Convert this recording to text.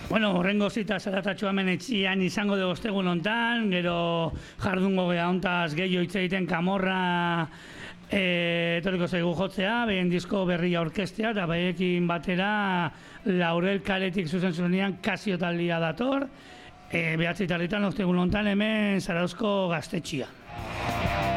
Bueno, horrengo zita zaratatxo hemen etxian izango dugu ostegun hontan, gero jardungo geha hontaz gehiago hitz egiten Kamorra etorriko zaigu jotzea, behen disko berria orkestea, eta behekin batera Laurel kaletik zuzen zuzenean Kasio taldia dator, behatzi tarditan ostegun hontan hemen Zarauzko gaztetxia.